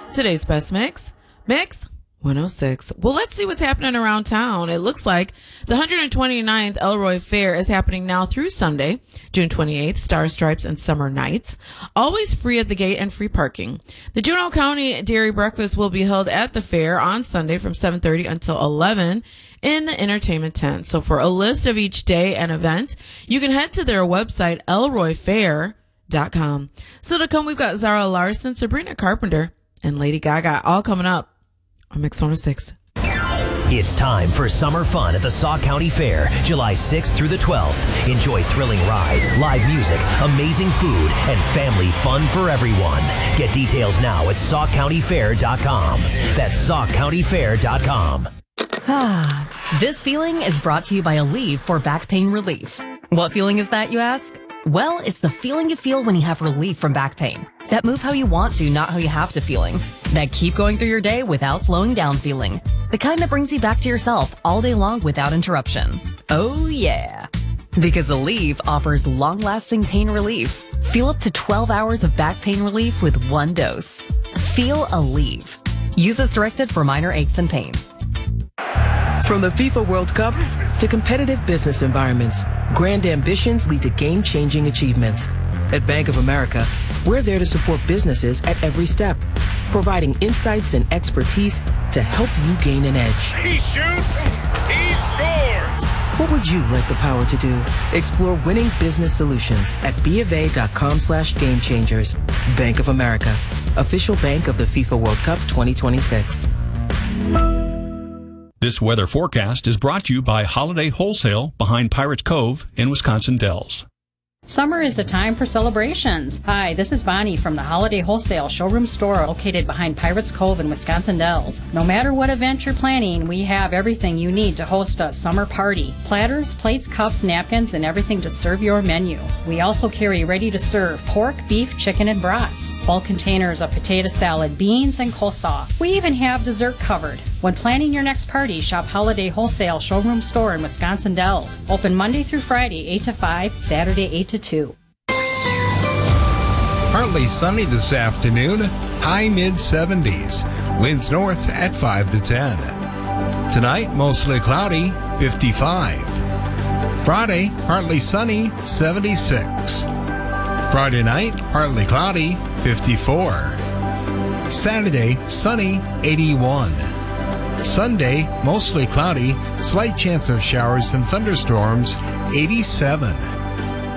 Today's best mix, Mix 106. Well, let's see what's happening around town. It looks like the 129th Elroy Fair is happening now through Sunday, June 28th, Star Stripes and Summer Nights. Always free at the gate and free parking. The Juneau County Dairy Breakfast will be held at the fair on Sunday from 7:30 until 11 in the entertainment tent. So for a list of each day and event, you can head to their website, elroyfair.com. So to come, we've got Zara Larson, Sabrina Carpenter, and Lady Gaga all coming up on Mix 106. It's time for summer fun at the Sauk County Fair, July 6th through the 12th. Enjoy thrilling rides, live music, amazing food, and family fun for everyone. Get details now at SaukCountyFair.com. That's SaukCountyFair.com. This feeling is brought to you by Aleve for back pain relief. What feeling is that, you ask? Well, it's the feeling you feel when you have relief from back pain. That move how you want to, not how you have to feeling. That keep going through your day without slowing down feeling. The kind that brings you back to yourself all day long without interruption. Oh yeah. Because Aleve offers long-lasting pain relief. Feel up to 12 hours of back pain relief with one dose. Feel Aleve. Use as directed for minor aches and pains. From the FIFA World Cup to competitive business environments, grand ambitions lead to game-changing achievements. At Bank of America, we're there to support businesses at every step, providing insights and expertise to help you gain an edge. He shoots, he scores! What would you like the power to do? Explore winning business solutions at BofA.com/gamechangers. Bank of America, official bank of the FIFA World Cup 2026. This weather forecast is brought to you by Holiday Wholesale behind Pirates Cove in Wisconsin Dells. Summer is a time for celebrations. Hi, this is Bonnie from the Holiday Wholesale showroom store located behind Pirates Cove in Wisconsin Dells. No matter what event you're planning, we have everything you need to host a summer party. Platters, plates, cups, napkins, and everything to serve your menu. We also carry ready-to-serve pork, beef, chicken, and brats. Bulk containers of potato salad, beans, and coleslaw. We even have dessert covered. When planning your next party, shop Holiday Wholesale showroom store in Wisconsin Dells. Open Monday through Friday, 8 to 5, Saturday, 8 to 2. Partly sunny this afternoon, high mid-70s. Winds north at 5 to 10. Tonight, mostly cloudy, 55. Friday, partly sunny, 76. Friday night, partly cloudy, 54. Saturday, sunny, 81. Sunday, mostly cloudy, slight chance of showers and thunderstorms, 87.